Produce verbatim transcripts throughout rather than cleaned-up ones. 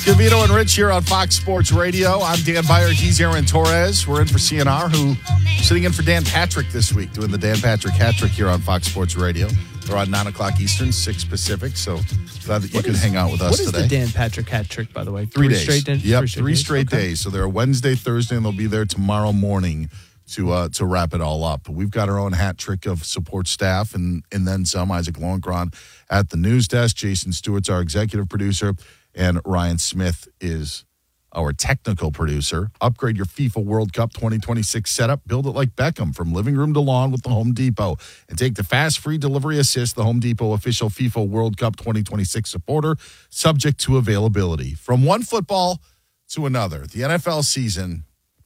Gavito and Rich here on Fox Sports Radio. I'm Dan Byer. He's Aaron Torres. We're in for C N R, who sitting in for Dan Patrick this week, doing the Dan Patrick hat trick here on Fox Sports Radio. They're on nine o'clock Eastern, six Pacific, so glad that you what could is, hang out with us today. today. What is the Dan Patrick hat trick, by the way? Three, three days. Straight days? Yep, three straight, three days. straight Okay. days. So they're Wednesday, Thursday, and they'll be there tomorrow morning to uh, to wrap it all up. We've got our own hat trick of support staff and, and then some. Isaac Lowenkron at the news desk. Jason Stewart's our executive producer. And Ryan Smith is our technical producer. Upgrade your FIFA World Cup twenty twenty-six setup. Build it like Beckham from living room to lawn with the Home Depot. And take the fast free delivery assist, the Home Depot official FIFA World Cup twenty twenty-six supporter, subject to availability. From one football to another, the N F L season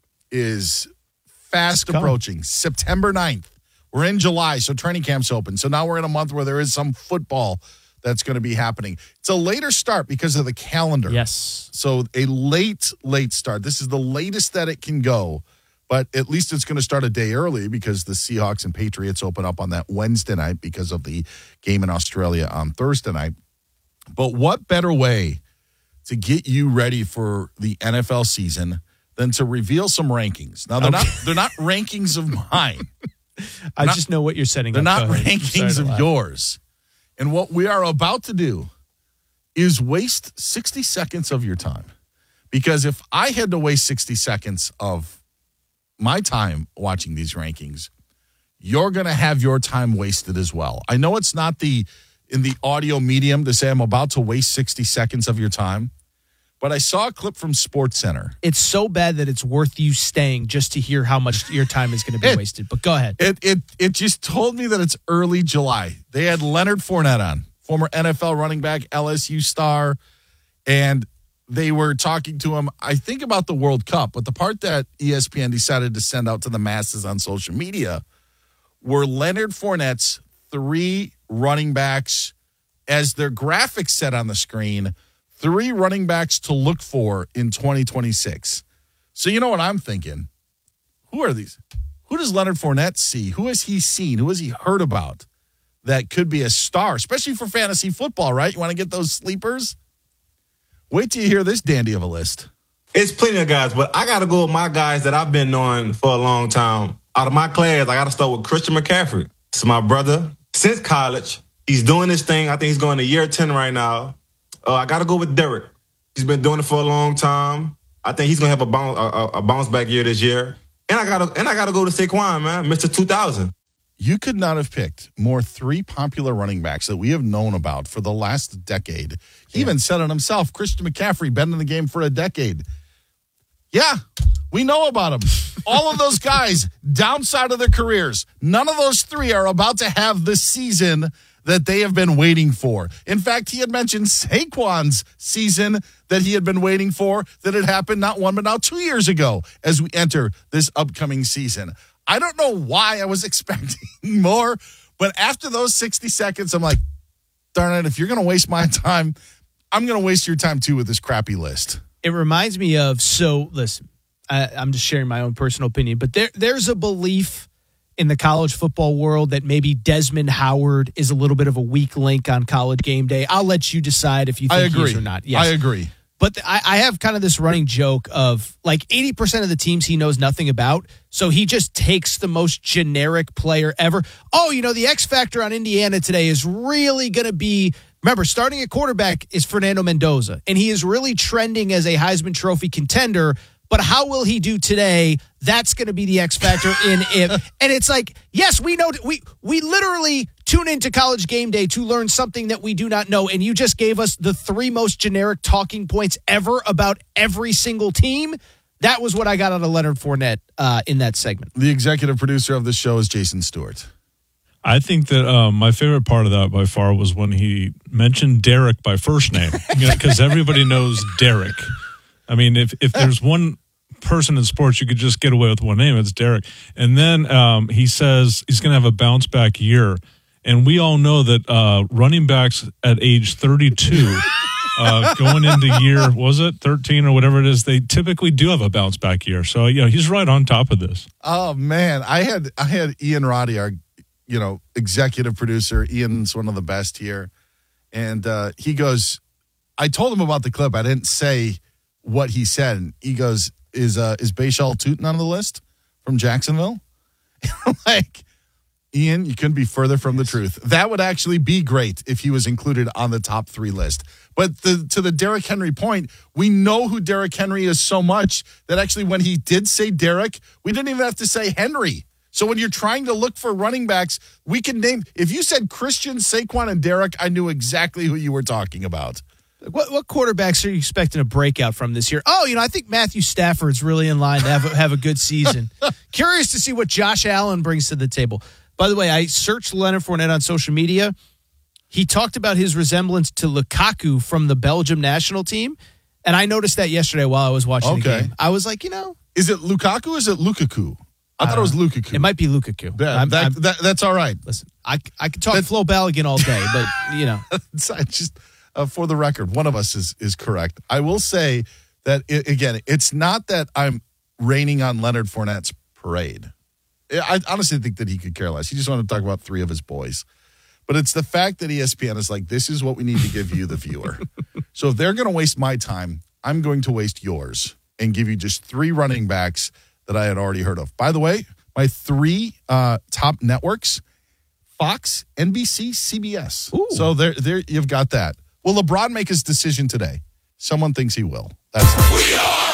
is fast approaching. September ninth. We're in July, so training camp's open. So now we're in a month where there is some football that's going to be happening. It's a later start because of the calendar. Yes. So a late, late start. This is the latest that it can go, but at least it's going to start a day early because the Seahawks and Patriots open up on that Wednesday night because of the game in Australia on Thursday night. But what better way to get you ready for the N F L season than to reveal some rankings? Now, they're Okay. not they're not rankings of mine. I not, just know what you're setting They're up. not rankings of yours. And what we are about to do is waste sixty seconds of your time. Because if I had to waste sixty seconds of my time watching these rankings, you're going to have your time wasted as well. I know it's not the in the audio medium to say I'm about to waste sixty seconds of your time, but I saw a clip from SportsCenter. It's so bad that it's worth you staying just to hear how much your time is going to be It- wasted. But go ahead. It it it just told me that it's early July. They had Leonard Fournette on, former N F L running back, L S U star, and they were talking to him, I think, about the World Cup. But the part that E S P N decided to send out to the masses on social media were Leonard Fournette's three running backs, as their graphics said on the screen, three running backs to look for in twenty twenty-six. So you know what I'm thinking? Who are these? Who does Leonard Fournette see? Who has he seen? Who has he heard about that could be a star, especially for fantasy football, right? You want to get those sleepers? Wait till you hear this dandy of a list. It's plenty of guys, but I got to go with my guys that I've been knowing for a long time. Out of my class, I got to start with Christian McCaffrey. This is my brother since college. He's doing this thing. I think he's going to year ten right now. Uh, I got to go with Derek. He's been doing it for a long time. I think he's going to have a bounce, a, a bounce back year this year. And I got to and I got to go to Saquon, man, Mister two thousand. You could not have picked more three popular running backs that we have known about for the last decade. He yeah. even said it himself, Christian McCaffrey, been in the game for a decade. Yeah, we know about him. All of those guys, downside of their careers, none of those three are about to have the season that they have been waiting for. In fact, he had mentioned Saquon's season that he had been waiting for, that had happened not one but now two years ago as we enter this upcoming season. I don't know why I was expecting more, but after those sixty seconds, I'm like, darn it, if you're going to waste my time, I'm going to waste your time too with this crappy list. It reminds me of, so listen, I, I'm just sharing my own personal opinion, but there there's a belief in the college football world that maybe Desmond Howard is a little bit of a weak link on College Game Day. I'll let you decide if you think I agree. he is or not. Yes. I agree. But I, I have kind of this running joke of like eighty percent of the teams he knows nothing about. So he just takes the most generic player ever. Oh, you know, the X factor on Indiana today is really going to be, remember, starting at quarterback is Fernando Mendoza. And he is really trending as a Heisman Trophy contender. But how will he do today? That's going to be the X factor in it. And it's like, yes, we know, we we literally tune into College Game Day to learn something that we do not know. And you just gave us the three most generic talking points ever about every single team. That was what I got out of Leonard Fournette uh, in that segment. The executive producer of this show is Jason Stewart. I think that um, my favorite part of that by far was when he mentioned Derek by first name, because everybody knows Derek. I mean, if, if there's one person in sports you could just get away with one name, it's Derek. And then um, he says he's going to have a bounce back year. And we all know that uh, running backs at age thirty-two, uh, going into year, what was it, thirteen or whatever it is, they typically do have a bounce back year. So, yeah, he's right on top of this. Oh, man. I had I had Ian Roddy, our you know executive producer. Ian's one of the best here. And uh, he goes, I told him about the clip. I didn't say what he said. And he goes, is uh, is Bashal Tutin on the list from Jacksonville? Like, Ian, you couldn't be further from the truth. That would actually be great if he was included on the top three list. But the, to the Derrick Henry point, we know who Derrick Henry is so much that actually when he did say Derrick, we didn't even have to say Henry. So when you're trying to look for running backs, we can name, if you said Christian, Saquon, and Derrick, I knew exactly who you were talking about. What, what quarterbacks are you expecting a breakout from this year? Oh, you know, I think Matthew Stafford's really in line to have a, have a good season. Curious to see what Josh Allen brings to the table. By the way, I searched Leonard Fournette on social media. He talked about his resemblance to Lukaku from the Belgium national team, and I noticed that yesterday while I was watching Okay. the game. I was like, you know. Is it Lukaku or is it Lukaku? I, I thought it was Lukaku. It might be Lukaku. Yeah, I'm, that, I'm, that, that's all right. listen, I, I could talk Flo Balogun all day, but, you know. It's just uh, for the record, one of us is is correct. I will say that, it, again, it's not that I'm raining on Leonard Fournette's parade. I honestly think that he could care less. He just wanted to talk about three of his boys. But it's the fact that E S P N is like, this is what we need to give you, the viewer. So if they're going to waste my time, I'm going to waste yours and give you just three running backs that I had already heard of. By the way, my three uh, top networks, Fox, N B C, C B S. Ooh. So there, there, you've got that. Will LeBron make his decision today? Someone thinks he will. That's We are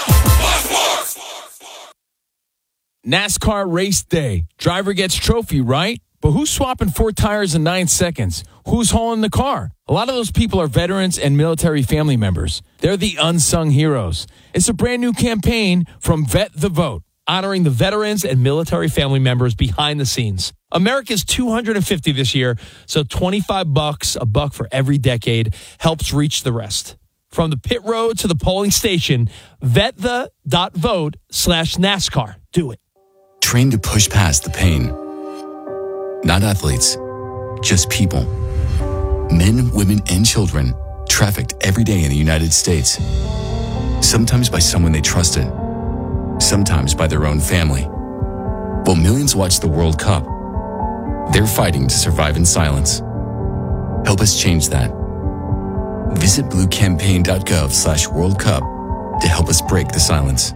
NASCAR race day. Driver gets trophy, right? But who's swapping four tires in nine seconds? Who's hauling the car? A lot of those people are veterans and military family members. They're the unsung heroes. It's a brand new campaign from Vet the Vote, honoring the veterans and military family members behind the scenes. America's two hundred fifty this year, so twenty-five bucks, a buck for every decade, helps reach the rest. From the pit road to the polling station, vetthe.vote slash NASCAR. Do it. Trained to push past the pain. Not athletes, just people. Men, women, and children trafficked every day in the United States. Sometimes by someone they trusted, sometimes by their own family. While millions watch the World Cup, they're fighting to survive in silence. Help us change that. Visit bluecampaign.gov slash World Cup to help us break the silence.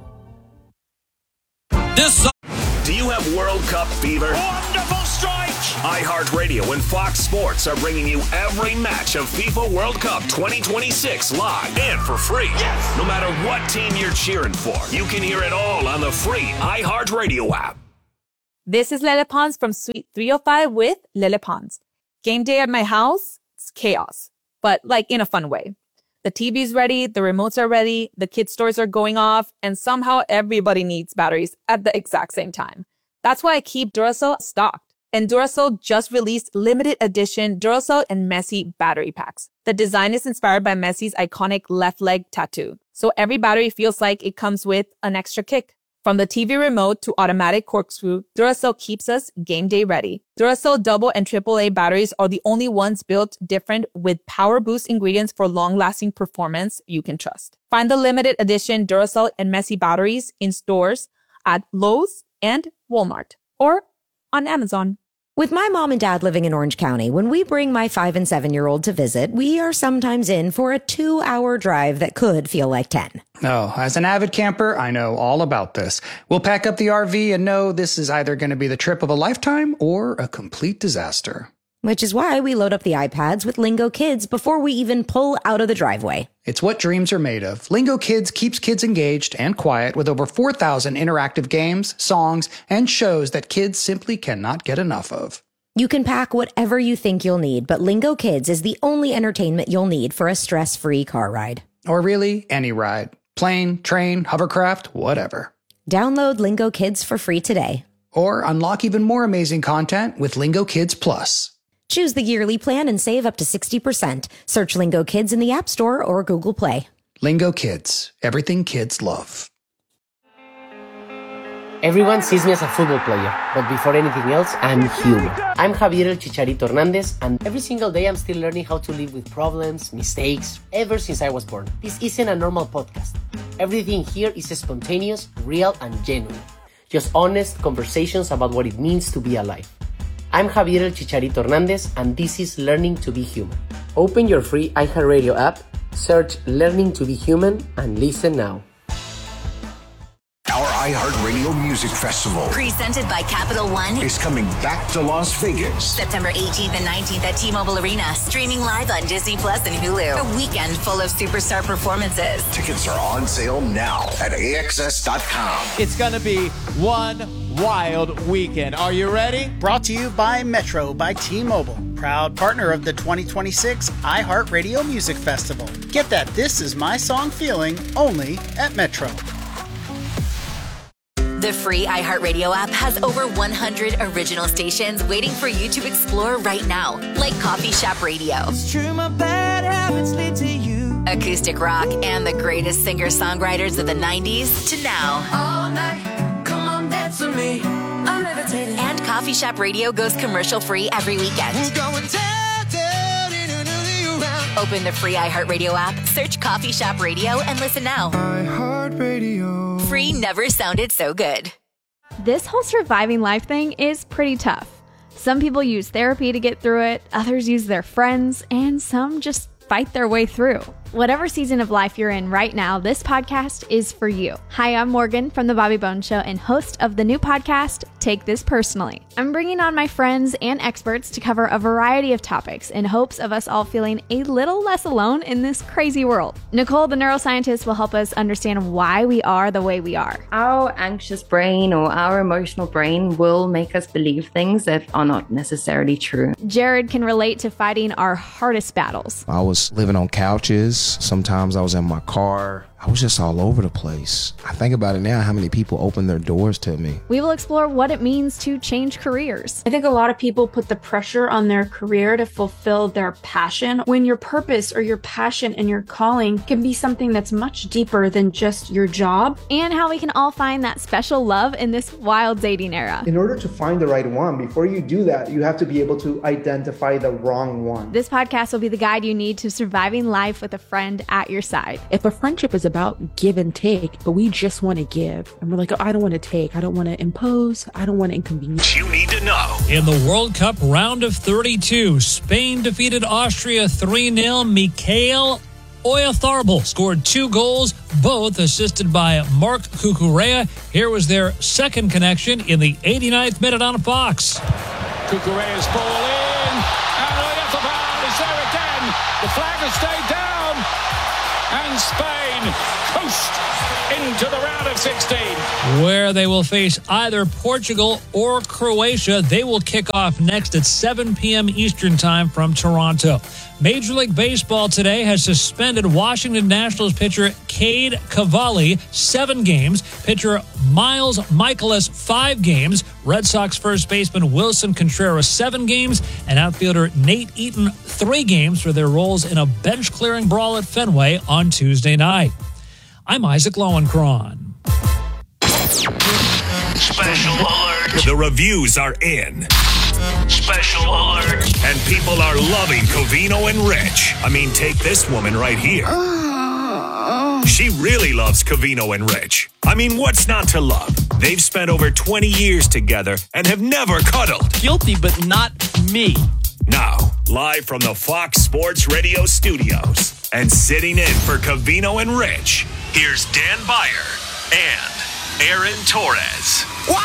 This Do you have World Cup fever? Wonderful strike! iHeartRadio and Fox Sports are bringing you every match of FIFA World Cup twenty twenty-six live and for free. Yes! No matter what team you're cheering for, you can hear it all on the free iHeartRadio app. This is Lele Pons from Suite three oh five with Lele Pons. Game day at my house, it's chaos, but like in a fun way. The T V's ready, the remotes are ready, the kids' toys are going off, and somehow everybody needs batteries at the exact same time. That's why I keep Duracell stocked. And Duracell just released limited edition Duracell and Messi battery packs. The design is inspired by Messi's iconic left leg tattoo. So every battery feels like it comes with an extra kick. From the T V remote to automatic corkscrew, Duracell keeps us game day ready. Duracell double and triple A batteries are the only ones built different with power boost ingredients for long-lasting performance you can trust. Find the limited edition Duracell and Messi batteries in stores at Lowe's and Walmart or on Amazon. With my mom and dad living in Orange County, when we bring my five and seven year old to visit, we are sometimes in for a two hour drive that could feel like ten. Oh, as an avid camper, I know all about this. We'll pack up the R V and know this is either going to be the trip of a lifetime or a complete disaster. Which is why we load up the iPads with Lingo Kids before we even pull out of the driveway. It's what dreams are made of. Lingo Kids keeps kids engaged and quiet with over four thousand interactive games, songs, and shows that kids simply cannot get enough of. You can pack whatever you think you'll need, but Lingo Kids is the only entertainment you'll need for a stress-free car ride. Or really, any ride. Plane, train, hovercraft, whatever. Download Lingo Kids for free today. Or unlock even more amazing content with Lingo Kids Plus. Choose the yearly plan and save up to sixty percent. Search Lingo Kids in the App Store or Google Play. Lingo Kids. Everything kids love. Everyone sees me as a football player, but before anything else, I'm human. I'm Javier El Chicharito Hernandez, and every single day I'm still learning how to live with problems, mistakes, ever since I was born. This isn't a normal podcast. Everything here is spontaneous, real, and genuine. Just honest conversations about what it means to be alive. I'm Javier El Chicharito Hernandez, and this is Learning to be Human. Open your free iHeartRadio app, Search Learning to be Human and listen now. Our iHeartRadio Music Festival, presented by Capital One, is coming back to Las Vegas. September eighteenth and nineteenth at T-Mobile Arena, streaming live on Disney Plus and Hulu. A weekend full of superstar performances. Tickets are on sale now at A X S dot com. It's going to be one wild weekend. Are you ready? Brought to you by Metro by T-Mobile, proud partner of the twenty twenty-six iHeartRadio Music Festival. Get that This Is My Song feeling only at Metro. The free iHeartRadio app has over one hundred original stations waiting for you to explore right now, like Coffee Shop Radio, It's true, my bad habits lead to you. acoustic rock, and the greatest singer-songwriters of the nineties to now. All night, come on, dance with me. I'm levitating. And Coffee Shop Radio goes commercial-free every weekend. We're going down, down, in a new round. Open the free iHeartRadio app, search Coffee Shop Radio, and listen now. iHeartRadio. Free never sounded so good. This whole surviving life thing is pretty tough. Some people use therapy to get through it, others use their friends, and some just fight their way through. Whatever season of life you're in right now, this podcast is for you. Hi, I'm Morgan from The Bobby Bones Show and host of the new podcast, Take This Personally. I'm bringing on my friends and experts to cover a variety of topics in hopes of us all feeling a little less alone in this crazy world. Nicole, the neuroscientist, will help us understand why we are the way we are. Our anxious brain or our emotional brain will make us believe things that are not necessarily true. Jared can relate to fighting our hardest battles. I was living on couches. Sometimes I was in my car. I was just all over the place. I think about it now, how many people opened their doors to me. We will explore what it means to change careers. I think a lot of people put the pressure on their career to fulfill their passion, when your purpose or your passion and your calling can be something that's much deeper than just your job. And how we can all find that special love in this wild dating era. In order to find the right one, before you do that, you have to be able to identify the wrong one. This podcast will be the guide you need to surviving life with a friend at your side. If a friendship is about give and take, but we just want to give, and we're like, oh, I don't want to take, I don't want to impose, I don't want to inconvenience. You need to know. In the World Cup round of thirty-two, Spain defeated Austria three nil. Mikhail Oyarzabal scored two goals, both assisted by Mark Cucurella. Here was their second connection in the eighty-ninth minute on Fox. Cucurella's ball in, and Oyarzabal is there again. The flag has stayed down, and Spain coast into the round of sixteen. Where they will face either Portugal or Croatia. They will kick off next at seven p.m. Eastern Time from Toronto. Major League Baseball today has suspended Washington Nationals pitcher Cade Cavalli seven games, pitcher Miles Michaelis five games, Red Sox first baseman Wilson Contreras seven games, and outfielder Nate Eaton three games for their roles in a bench-clearing brawl at Fenway on Tuesday night. I'm Isaac Lowenkron. Special alert. The reviews are in. Special alert. And people are loving Covino and Rich. I mean, take this woman right here. She really loves Covino and Rich. I mean, what's not to love? They've spent over twenty years together and have never cuddled. Guilty, but not me. Now, live from the Fox Sports Radio studios and sitting in for Covino and Rich, here's Dan Beyer and Aaron Torres.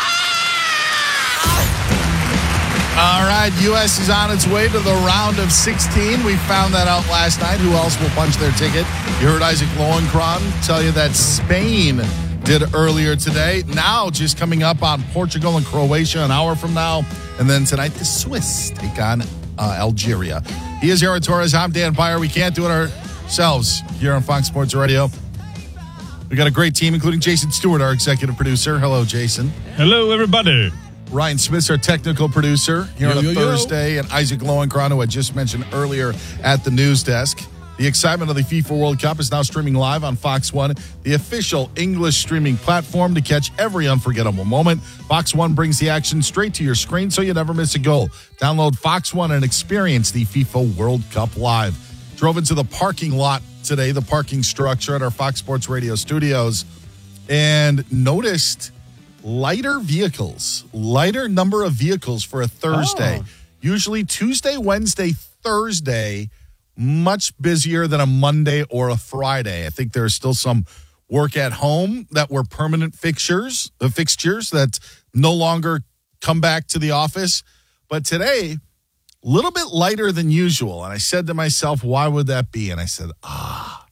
All right, U S is on its way to the round of sixteen. We found that out last night. Who else will punch their ticket? You heard Isaac Lowenkron tell you that Spain did earlier today. Now just coming up on Portugal and Croatia an hour from now. And then tonight the Swiss take on uh, Algeria. He is Aaron Torres. I'm Dan Beyer. We can't do it ourselves here on Fox Sports Radio. We got a great team, including Jason Stewart, our executive producer. Hello, Jason. Hello, everybody. Ryan Smith's our technical producer here yo, on a yo, Thursday, yo. and Isaac Lowenkron, who I just mentioned earlier at the news desk. The excitement of the FIFA World Cup is now streaming live on Fox One, the official English streaming platform to catch every unforgettable moment. Fox One brings the action straight to your screen so you never miss a goal. Download Fox One and experience the FIFA World Cup live. Drove into the parking lot today, the parking structure at our Fox Sports Radio studios, and noticed lighter vehicles, lighter number of vehicles for a Thursday. Oh. Usually Tuesday, Wednesday, Thursday much busier than a Monday or a Friday. I think there are still some work at home that were permanent fixtures, the fixtures that no longer come back to the office. But today, a little bit lighter than usual. And I said to myself, why would that be? And I said, ah,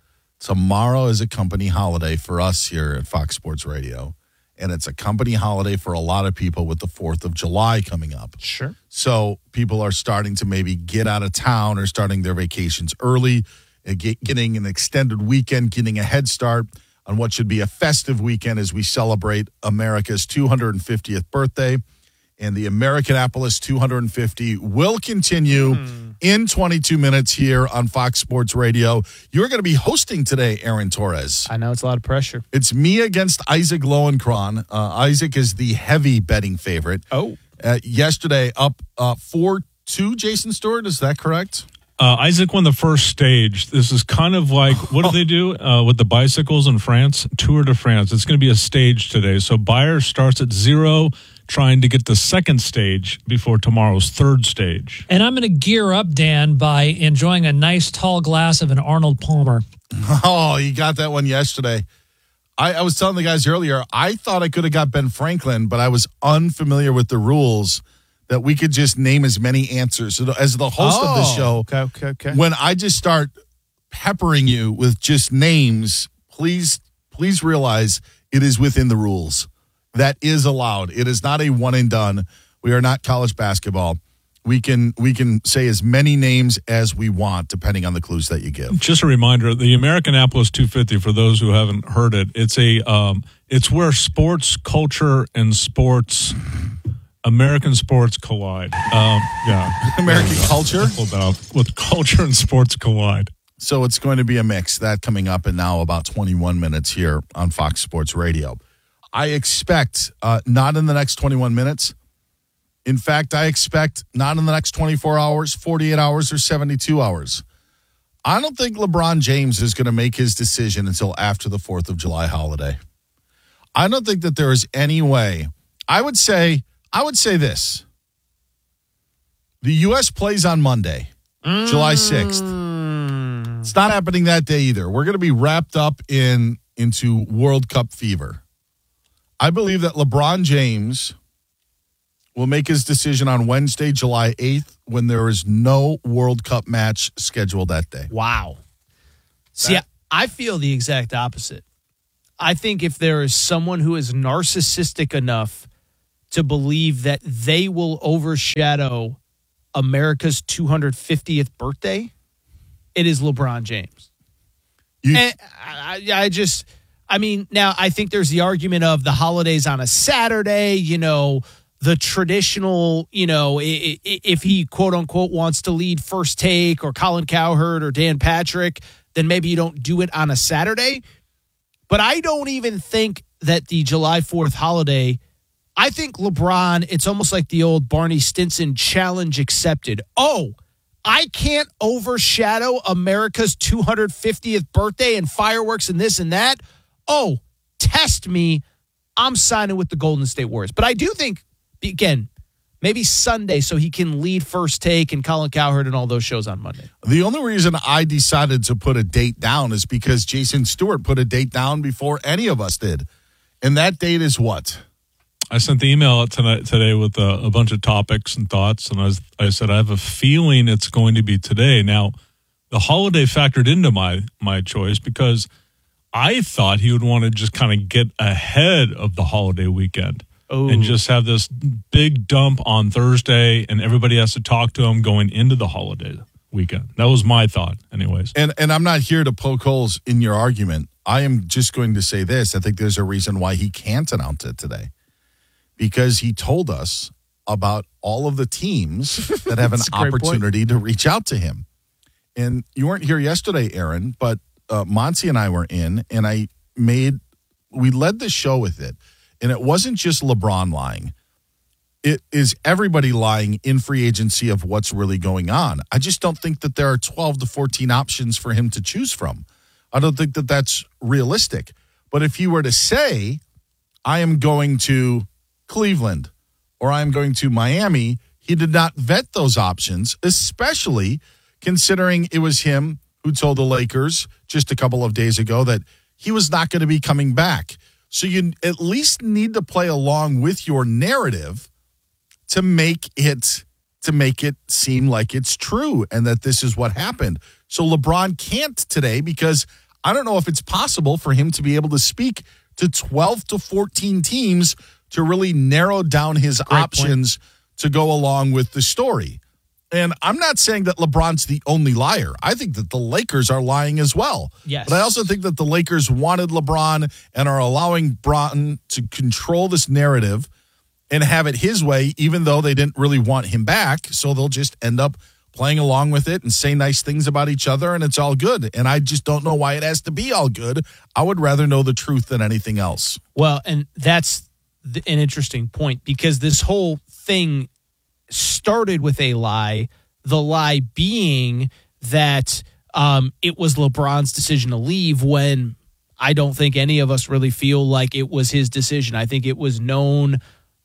tomorrow is a company holiday for us here at Fox Sports Radio. And it's a company holiday for a lot of people with the fourth of July coming up. Sure. So people are starting to maybe get out of town or starting their vacations early, getting an extended weekend, getting a head start on what should be a festive weekend as we celebrate America's two hundred fiftieth birthday. And the Americanapolis two hundred fifty will continue mm. in twenty-two minutes here on Fox Sports Radio. You're going to be hosting today, Aaron Torres. I know it's a lot of pressure. It's me against Isaac Lowenkron. Uh, Isaac is the heavy betting favorite. Oh. Uh, yesterday, up uh, four two, Jason Stewart. Is that correct? Uh, Isaac won the first stage. This is kind of like, what do they do uh, with the bicycles in France? Tour de France. It's going to be a stage today. So Bayer starts at zero, trying to get the second stage before tomorrow's third stage. And I'm going to gear up, Dan, by enjoying a nice tall glass of an Arnold Palmer. Oh, you got that one yesterday. I, I was telling the guys earlier, I thought I could have got Ben Franklin, but I was unfamiliar with the rules that we could just name as many answers. So as the host oh, of the show, okay, okay, okay. when I just start peppering you with just names, please, please realize it is within the rules. That is allowed. It is not a one and done. We are not college basketball. We can we can say as many names as we want, depending on the clues that you give. Just a reminder: the Americanapolis two fifty. For those who haven't heard it, it's a um, it's where sports, culture, and sports, American sports collide. Um, yeah, American culture with culture and sports collide. So it's going to be a mix. That coming up in now about twenty-one minutes here on Fox Sports Radio. I expect uh, not in the next twenty-one minutes. In fact, I expect not in the next twenty-four hours, forty-eight hours, or seventy-two hours. I don't think LeBron James is going to make his decision until after the fourth of July holiday. I don't think that there is any way. I would say, I would say this. The U S plays on Monday, mm. July sixth. It's not happening that day either. We're going to be wrapped up in into World Cup fever. I believe that LeBron James will make his decision on Wednesday, July eighth, when there is no World Cup match scheduled that day. Wow. See, that- I feel the exact opposite. I think if there is someone who is narcissistic enough to believe that they will overshadow America's two hundred fiftieth birthday, it is LeBron James. You- and I, I just... I mean, now I think there's the argument of the holidays on a Saturday, you know, the traditional, you know, if he quote unquote wants to lead First Take or Colin Cowherd or Dan Patrick, then maybe you don't do it on a Saturday. But I don't even think that the July fourth holiday, I think LeBron, it's almost like the old Barney Stinson challenge accepted. Oh, I can't overshadow America's two hundred fiftieth birthday and fireworks and this and that. Oh, test me. I'm signing with the Golden State Warriors. But I do think, again, maybe Sunday so he can lead First Take and Colin Cowherd and all those shows on Monday. The only reason I decided to put a date down is because Jason Stewart put a date down before any of us did. And that date is what? I sent the email out tonight, today with a, a bunch of topics and thoughts, and I, was, I said I have a feeling it's going to be today. Now, the holiday factored into my my choice because I thought he would want to just kind of get ahead of the holiday weekend Ooh. and just have this big dump on Thursday, and everybody has to talk to him going into the holiday weekend. That was my thought, anyways. And and I'm not here to poke holes in your argument. I am just going to say this. I think there's a reason why he can't announce it today. Because he told us about all of the teams that have an opportunity point. to reach out to him. And you weren't here yesterday, Aaron, but uh, Monty and I were in, and I made, we led the show with it. And it wasn't just LeBron lying. It is everybody lying in free agency of what's really going on. I just don't think that there are twelve to fourteen options for him to choose from. I don't think that that's realistic. But if he were to say, I am going to Cleveland or I'm going to Miami, he did not vet those options, especially considering it was him who told the Lakers just a couple of days ago that he was not going to be coming back. So you at least need to play along with your narrative to make it to make it seem like it's true and that this is what happened. So LeBron can't today because I don't know if it's possible for him to be able to speak to twelve to fourteen teams to really narrow down his Great options point. To go along with the story. And I'm not saying that LeBron's the only liar. I think that the Lakers are lying as well. Yes. But I also think that the Lakers wanted LeBron and are allowing Bron to control this narrative and have it his way, even though they didn't really want him back. So they'll just end up playing along with it and say nice things about each other, and it's all good. And I just don't know why it has to be all good. I would rather know the truth than anything else. Well, and that's the, an interesting point because this whole thing started with a lie, the lie being that um, it was LeBron's decision to leave when I don't think any of us really feel like it was his decision. I think it was known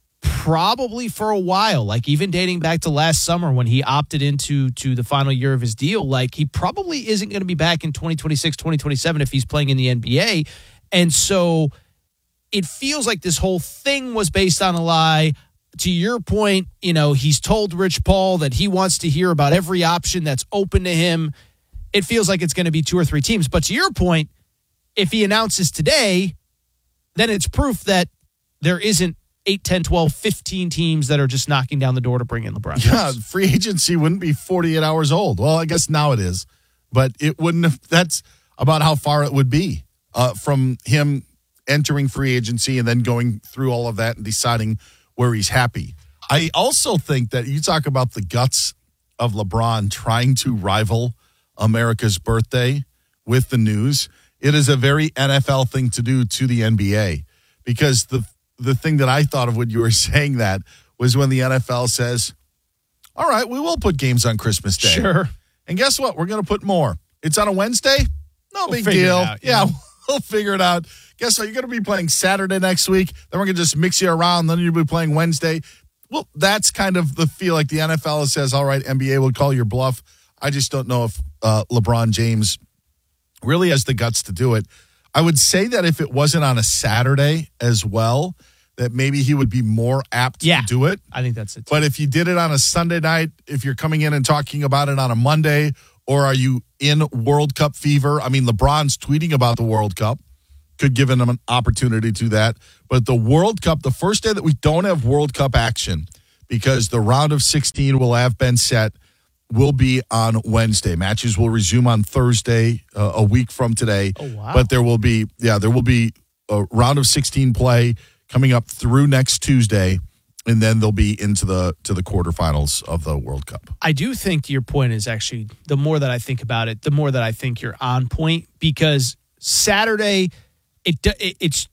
probably for a while, like even dating back to last summer when he opted into to the final year of his deal, like he probably isn't going to be back in twenty twenty-six, twenty twenty-seven if he's playing in the N B A. And so it feels like this whole thing was based on a lie. To your point, you know, he's told Rich Paul that he wants to hear about every option that's open to him. It feels like it's going to be two or three teams. But to your point, if he announces today, then it's proof that there isn't eight, ten, twelve, fifteen teams that are just knocking down the door to bring in LeBron James. Yeah, free agency wouldn't be forty-eight hours old. Well, I guess now it is. But it wouldn't have, that's about how far it would be uh, from him entering free agency and then going through all of that and deciding where he's happy. I also think that you talk about the guts of LeBron trying to rival America's birthday with the news. It is a very N F L thing to do to the N B A because the the thing that I thought of when you were saying that was when the N F L says, all right, we will put games on Christmas Day. Sure. And guess what? We're going to put more. It's on a Wednesday? No we'll big deal. Out, yeah, yeah. We'll figure it out. Guess what? You're going to be playing Saturday next week. Then we're going to just mix you around. Then you'll be playing Wednesday. Well, that's kind of the feel like the N F L says, all right, N B A will call your bluff. I just don't know if uh, LeBron James really has the guts to do it. I would say that if it wasn't on a Saturday as well, that maybe he would be more apt yeah, to do it. I think that's it. Too. But if you did it on a Sunday night, if you're coming in and talking about it on a Monday, or are you in World Cup fever? I mean, LeBron's tweeting about the World Cup. Could give him an opportunity to do that. But the World Cup, the first day that we don't have World Cup action, because the round of sixteen will have been set, will be on Wednesday. Matches will resume on Thursday, uh, a week from today. Oh, wow. But there will be, yeah, there will be a round of sixteen play coming up through next Tuesday, and then they'll be into the to the quarterfinals of the World Cup. I do think your point is actually, the more that I think about it, the more that I think you're on point, because Saturday, it, it it's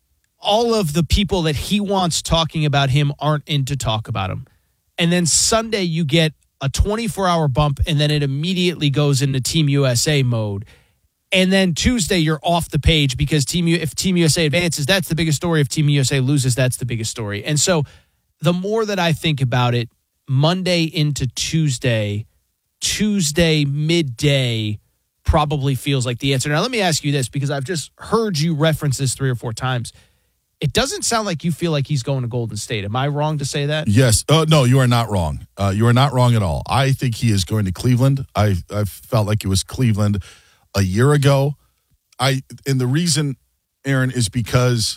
all of the people that he wants talking about him aren't in to talk about him. And then Sunday, you get a twenty-four hour bump, and then it immediately goes into Team U S A mode. And then Tuesday, you're off the page because Team U- if Team U S A advances, that's the biggest story. If Team U S A loses, that's the biggest story. And so the more that I think about it, Monday into Tuesday, Tuesday midday probably feels like the answer. Now, let me ask you this, because I've just heard you reference this three or four times. It doesn't sound like you feel like he's going to Golden State. Am I wrong to say that? Yes. Uh, no, you are not wrong. Uh, you are not wrong at all. I think he is going to Cleveland. I I felt like it was Cleveland a year ago. I and the reason, Aaron, is because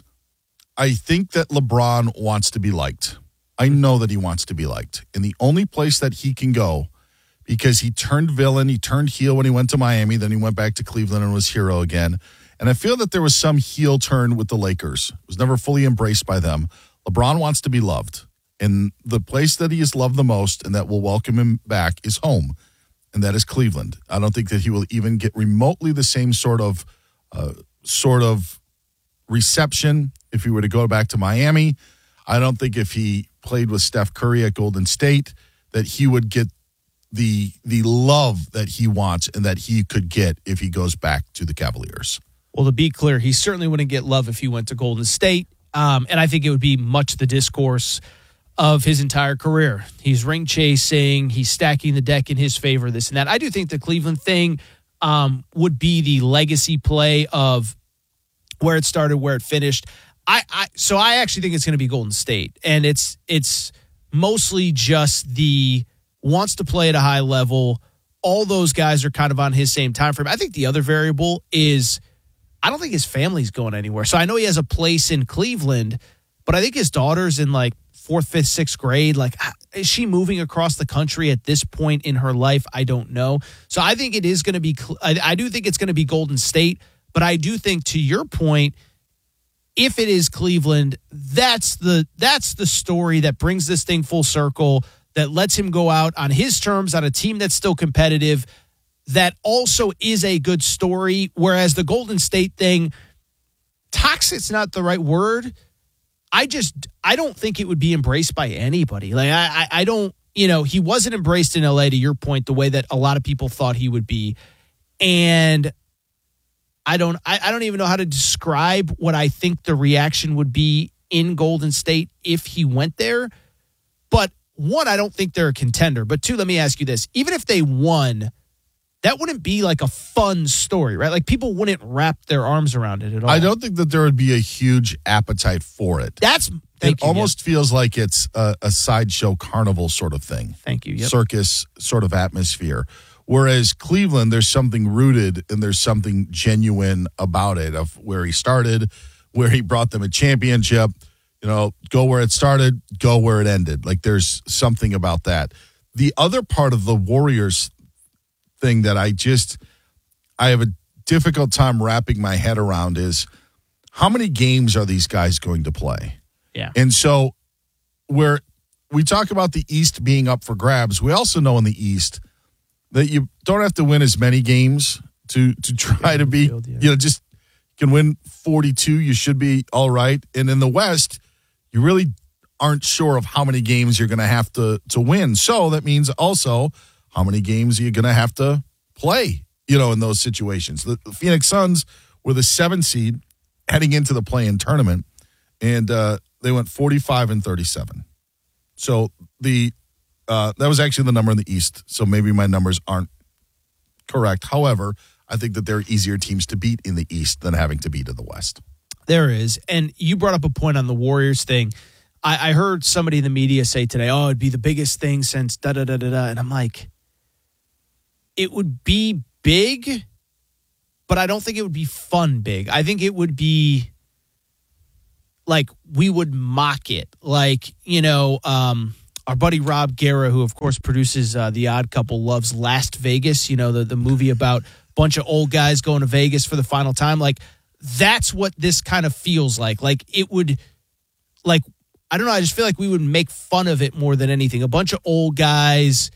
I think that LeBron wants to be liked. I know that he wants to be liked. And the only place that he can go, because he turned villain, he turned heel when he went to Miami, then he went back to Cleveland and was hero again. And I feel that there was some heel turn with the Lakers. It was never fully embraced by them. LeBron wants to be loved. And the place that he is loved the most and that will welcome him back is home. And that is Cleveland. I don't think that he will even get remotely the same sort of uh, sort of reception if he were to go back to Miami. I don't think if he played with Steph Curry at Golden State that he would get the the love that he wants and that he could get if he goes back to the Cavaliers. Well, to be clear, he certainly wouldn't get love if he went to Golden State. Um, and I think it would be much the discourse of his entire career. He's ring chasing, he's stacking the deck in his favor, this and that. I do think the Cleveland thing um, would be the legacy play of where it started, where it finished. I, I so I actually think it's going to be Golden State, and it's it's mostly just the wants to play at a high level. All those guys are kind of on his same time frame. I think the other variable is I don't think his family's going anywhere. So I know he has a place in Cleveland, but I think his daughter's in like fourth, fifth, sixth grade. Like, is she moving across the country at this point in her life? I don't know. So I think it is going to be, I, I do think it's going to be Golden State, but I do think, to your point, if it is Cleveland, that's the, that's the story that brings this thing full circle, that lets him go out on his terms on a team that's still competitive, that also is a good story. Whereas the Golden State thing, toxic's not the right word. I just, I don't think it would be embraced by anybody. Like, I, I, I don't, you know, he wasn't embraced in L A, to your point, the way that a lot of people thought he would be. And I don't, I, I don't even know how to describe what I think the reaction would be in Golden State if he went there. But one, I don't think they're a contender. But two, let me ask you this. Even if they won, that wouldn't be like a fun story, right? Like, people wouldn't wrap their arms around it at all. I don't think that there would be a huge appetite for it. That's It you, almost yeah. feels like it's a, a sideshow carnival sort of thing. Thank you. Yep. Circus sort of atmosphere. Whereas Cleveland, there's something rooted and there's something genuine about it, of where he started, where he brought them a championship. You know, go where it started, go where it ended. Like, there's something about that. The other part of the Warriors thing that I just, I have a difficult time wrapping my head around is, how many games are these guys going to play? Yeah. And so where we talk about the East being up for grabs, we also know in the East that you don't have to win as many games to to try to be, field, yeah. you know, just can win forty-two, you should be all right. And in the West, you really aren't sure of how many games you're going to have to to win. So that means also, how many games are you going to have to play, you know, in those situations? The, the Phoenix Suns were the seventh seed heading into the play-in tournament, and uh, they went forty-five and thirty-seven. So the uh, that was actually the number in the East, so maybe my numbers aren't correct. However, I think that there are easier teams to beat in the East than having to beat in the West. There is. And you brought up a point on the Warriors thing. I, I heard somebody in the media say today, oh, it'd be the biggest thing since da-da-da-da-da. And I'm like, it would be big, but I don't think it would be fun big. I think it would be like, we would mock it. Like, you know, um, our buddy Rob Guerra, who of course produces uh, The Odd Couple, loves Last Vegas, you know, the, the movie about a bunch of old guys going to Vegas for the final time. Like, that's what this kind of feels like. Like, it would, like, I don't know, I just feel like we would make fun of it more than anything. A bunch of old guys,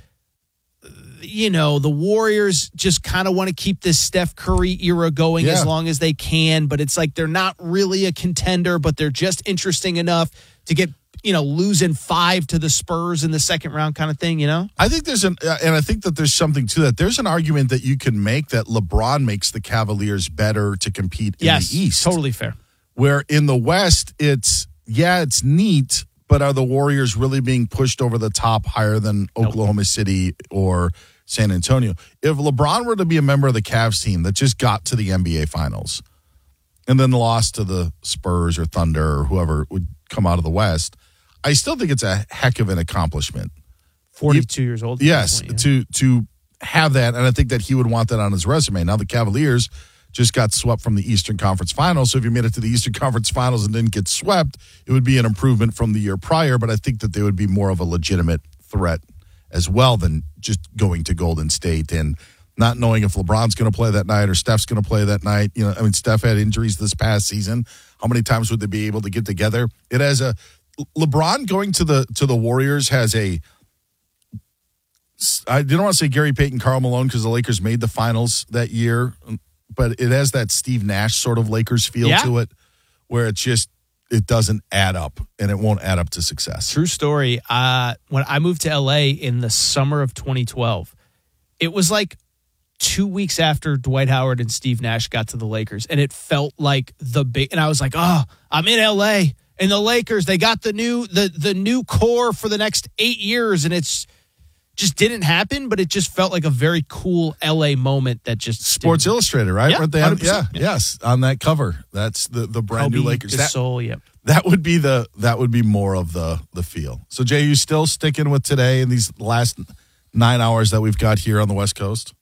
you know, the Warriors just kind of want to keep this Steph Curry era going yeah. as long as they can, but it's like they're not really a contender, but they're just interesting enough to get, you know, losing five to the Spurs in the second round kind of thing, you know? I think there's an, uh, and I think that there's something to that. There's an argument that you can make that LeBron makes the Cavaliers better to compete in yes, the East. Totally fair. Where in the West, it's, yeah, it's neat, but are the Warriors really being pushed over the top higher than Oklahoma nope. City or San Antonio? If LeBron were to be a member of the Cavs team that just got to the N B A Finals and then lost to the Spurs or Thunder or whoever would come out of the West, I still think it's a heck of an accomplishment. forty-two years old. Yes, point, yeah. to to have that, and I think that he would want that on his resume. Now the Cavaliers just got swept from the Eastern Conference Finals, so if you made it to the Eastern Conference Finals and didn't get swept, it would be an improvement from the year prior, but I think that they would be more of a legitimate threat as well than just going to Golden State and not knowing if LeBron's going to play that night or Steph's going to play that night. You know, I mean, Steph had injuries this past season. How many times would they be able to get together? It has a LeBron going to the to the Warriors has a, I didn't want to say Gary Payton, Karl Malone, because the Lakers made the finals that year, but it has that Steve Nash sort of Lakers feel yeah. to it, where it's just, it doesn't add up, and it won't add up to success. True story. Uh, when I moved to L A in the summer of twenty twelve, it was like two weeks after Dwight Howard and Steve Nash got to the Lakers, and it felt like the big, and I was like, oh, I'm in L A, And the Lakers, they got the new the the new core for the next eight years, and it's just didn't happen, but it just felt like a very cool L A moment that just Sports didn't. Illustrated, right? Yeah, Weren't they on- yeah, yeah, yes, on that cover. That's the, the brand new Kobe, Lakers. That, Gasol, yep. that would be the that would be more of the the feel. So Jay, you still sticking with today and these last nine hours that we've got here on the West Coast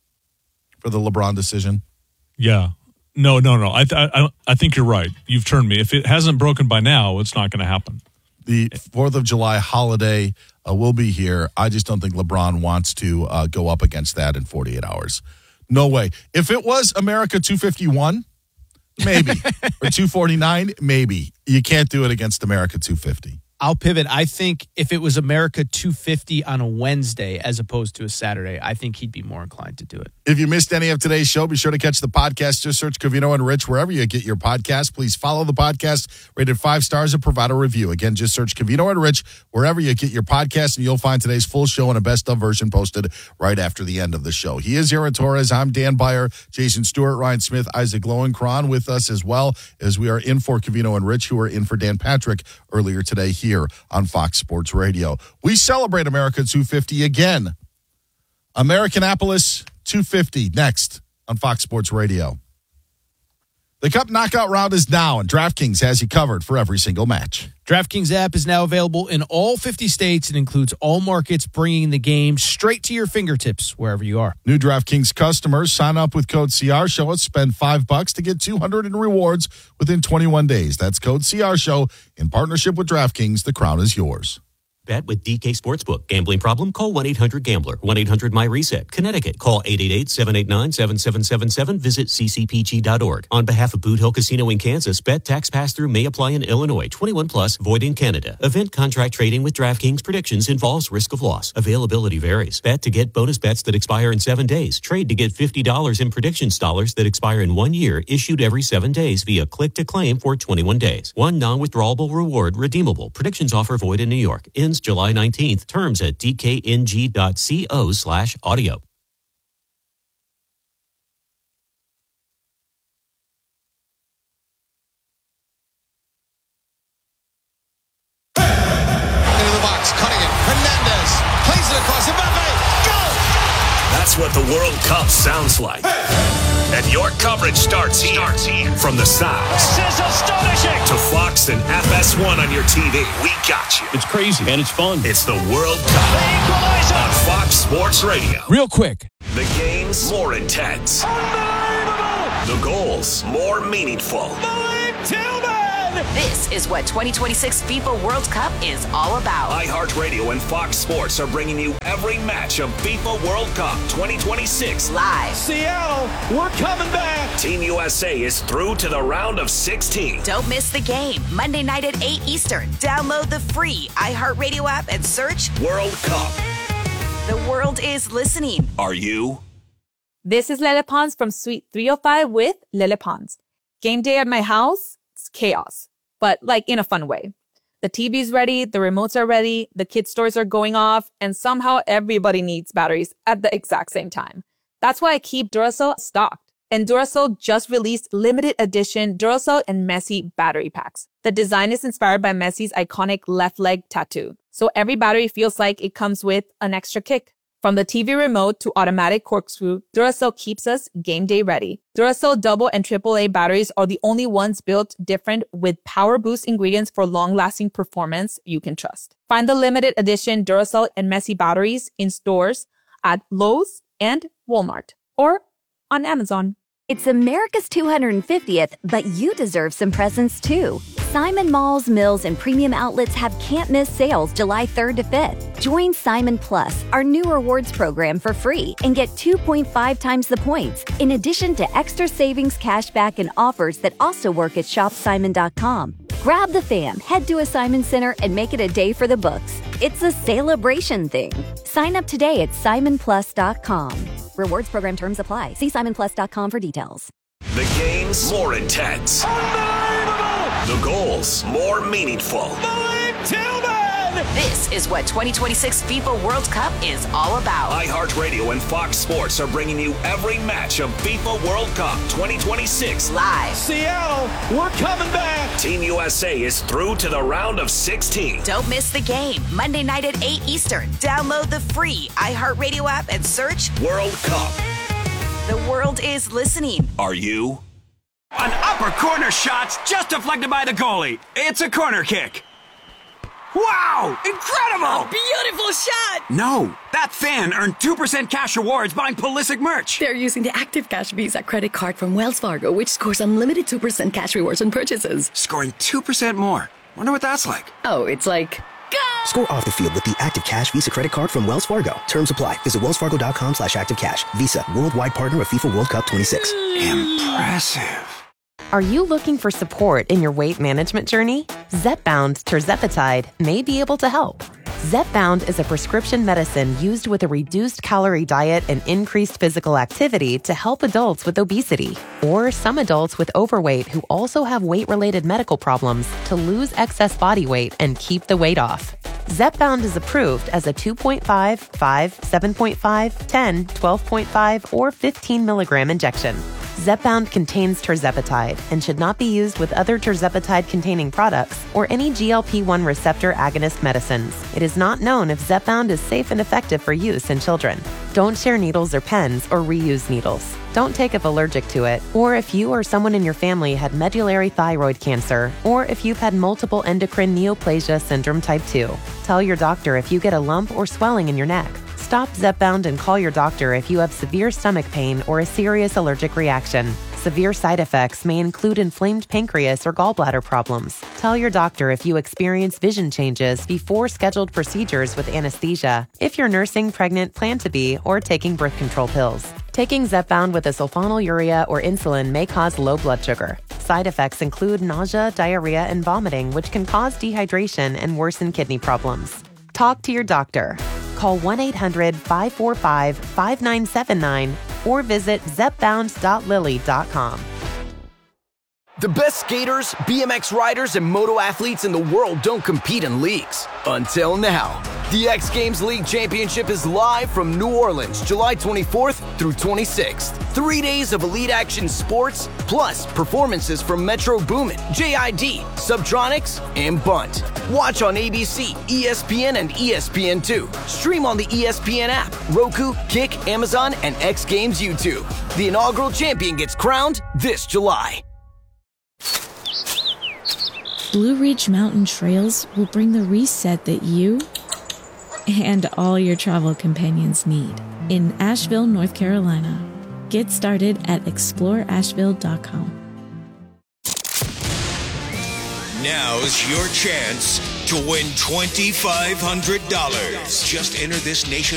for the LeBron decision? Yeah. No, no, no. I th- I I think you're right. You've turned me. If it hasn't broken by now, it's not going to happen. The fourth of July holiday uh, will be here. I just don't think LeBron wants to uh, go up against that in forty-eight hours. No way. If it was America two fifty-one, maybe. Or two forty-nine, maybe. You can't do it against America two fifty. I'll pivot. I think if it was America two fifty on a Wednesday as opposed to a Saturday, I think he'd be more inclined to do it. If you missed any of today's show, be sure to catch the podcast. Just search Covino and Rich wherever you get your podcast. Please follow the podcast, rated five stars, and provide a review. Again, just search Covino and Rich wherever you get your podcast, and you'll find today's full show and a best-of version posted right after the end of the show. He is Aaron Torres. I'm Dan Beyer, Jason Stewart, Ryan Smith, Isaac Lowenkron with us as well as we are in for Covino and Rich, who are in for Dan Patrick earlier today here on Fox Sports Radio. We celebrate America two fifty again. Americanapolis two fifty next on Fox Sports Radio. The Cup knockout round is now, and DraftKings has you covered for every single match. DraftKings app is now available in all fifty states and includes all markets, bringing the game straight to your fingertips wherever you are. New DraftKings customers sign up with code C R Show and spend five bucks to get two hundred in rewards within twenty-one days. That's code C R Show in partnership with DraftKings. The crown is yours. Bet with D K Sportsbook. Gambling problem? Call one eight hundred gambler. one eight hundred my reset. Connecticut. Call eight eight eight, seven eight nine, seven seven seven seven. Visit c c p g dot org. On behalf of Boot Hill Casino in Kansas, bet tax pass-through may apply in Illinois. twenty-one plus, void in Canada. Event contract trading with DraftKings predictions involves risk of loss. Availability varies. Bet to get bonus bets that expire in seven days. Trade to get fifty dollars in predictions dollars that expire in one year, issued every seven days via click to claim for twenty-one days. One non-withdrawable reward redeemable. Predictions offer void in New York. Ends July nineteenth. Terms at d k n g dot co slash audio. Into the box, cutting it. Hernandez plays it across. Mbappe, go! That's what the World Cup sounds like. And your coverage starts here. Starts here. From the sounds. This is astonishing. To Fox and F S one on your T V. We got you. It's crazy and it's fun. It's the World Cup on Fox Sports Radio. Real quick. The games more intense. Unbelievable. The goals more meaningful. Malik Tillman. This is what twenty twenty-six FIFA World Cup is all about. iHeartRadio and Fox Sports are bringing you every match of FIFA World Cup twenty twenty-six. Live. Seattle, we're coming back. Team U S A is through to the round of sixteen. Don't miss the game. Monday night at eight Eastern. Download the free iHeartRadio app and search World Cup. The world is listening. Are you? This is Lele Pons from Suite three oh five with Lele Pons. Game day at my house, it's chaos, but like in a fun way. The T V's ready, the remotes are ready, the kids' toys are going off, and somehow everybody needs batteries at the exact same time. That's why I keep Duracell stocked. And Duracell just released limited edition Duracell and Messi battery packs. The design is inspired by Messi's iconic left leg tattoo. So every battery feels like it comes with an extra kick. From the T V remote to automatic corkscrew, Duracell keeps us game day ready. Duracell double and triple A batteries are the only ones built different with power boost ingredients for long-lasting performance you can trust. Find the limited edition Duracell and Messi batteries in stores at Lowe's and Walmart or on Amazon. It's America's two hundred fiftieth, but you deserve some presents too. Simon Malls, Mills, and Premium Outlets have can't-miss sales July third to fifth. Join Simon Plus, our new rewards program, for free and get two point five times the points, in addition to extra savings, cashback, and offers that also work at shop simon dot com. Grab the fam, head to a Simon Center, and make it a day for the books. It's a celebration thing. Sign up today at simon plus dot com. Rewards program terms apply. See simon plus dot com for details. The games more intense. Unbelievable. The goals more meaningful. Malik Tillman. This is what twenty twenty-six FIFA World Cup is all about. iHeartRadio and Fox Sports are bringing you every match of FIFA World Cup twenty twenty-six live. Seattle, we're coming back. Team U S A is through to the round of sixteen. Don't miss the game. Monday night at eight Eastern. Download the free iHeartRadio app and search World Cup. The world is listening. Are you? An upper corner shot's just deflected by the goalie. It's a corner kick. Wow! Incredible! Beautiful shot! No, that fan earned two percent cash rewards buying Pulisic merch. They're using the Active Cash Visa credit card from Wells Fargo, which scores unlimited two percent cash rewards on purchases. Scoring two percent more. Wonder what that's like. Oh, it's like... Go! Score off the field with the Active Cash Visa credit card from Wells Fargo. Terms apply. Visit wellsfargo.com slash active cash. Visa, worldwide partner of FIFA World Cup twenty-six. Impressive. Are you looking for support in your weight management journey? Zepbound tirzepatide may be able to help. Zepbound is a prescription medicine used with a reduced calorie diet and increased physical activity to help adults with obesity or some adults with overweight who also have weight-related medical problems to lose excess body weight and keep the weight off. Zepbound is approved as a two point five, five, seven point five, ten, twelve point five, or fifteen milligram injection. Zepbound contains tirzepatide and should not be used with other tirzepatide-containing products or any G L P one receptor agonist medicines. It is not known if Zepbound is safe and effective for use in children. Don't share needles or pens or reuse needles. Don't take if allergic to it, or if you or someone in your family had medullary thyroid cancer, or if you've had multiple endocrine neoplasia syndrome type two. Tell your doctor if you get a lump or swelling in your neck. Stop Zepbound and call your doctor if you have severe stomach pain or a serious allergic reaction. Severe side effects may include inflamed pancreas or gallbladder problems. Tell your doctor if you experience vision changes before scheduled procedures with anesthesia, if you're nursing, pregnant, plan to be, or taking birth control pills. Taking Zepbound with a sulfonylurea or insulin may cause low blood sugar. Side effects include nausea, diarrhea, and vomiting, which can cause dehydration and worsen kidney problems. Talk to your doctor. Call one eight hundred, five four five, five nine seven nine or visit zepbound dot lilly dot com. The best skaters, B M X riders, and moto athletes in the world don't compete in leagues. Until now. The X Games League Championship is live from New Orleans, July twenty-fourth through twenty-sixth. Three days of elite action sports, plus performances from Metro Boomin, J I D, Subtronics, and Bunt. Watch on A B C, E S P N, and E S P N two. Stream on the E S P N app, Roku, Kick, Amazon, and X Games YouTube. The inaugural champion gets crowned this July. Blue Ridge Mountain Trails will bring the reset that you and all your travel companions need in Asheville, North Carolina. Get started at explore asheville dot com. Now's your chance to win twenty-five hundred dollars. Just enter this nation